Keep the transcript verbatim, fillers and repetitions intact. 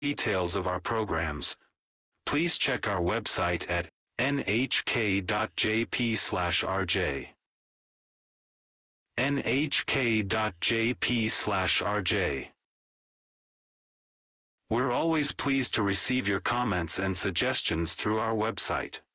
details of our programs, please check our website at n h k dot j p slash r j. n h k dot j p slash r j. We're always pleased to receive your comments and suggestions through our website.